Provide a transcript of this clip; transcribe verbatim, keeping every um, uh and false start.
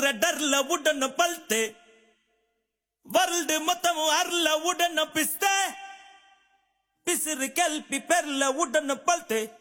டர்ல உடன பல்த்து world மொத்தமும் அருள உடன பிஸ்த பிசிறு கல்பி பெர்ல உடன பல்த்து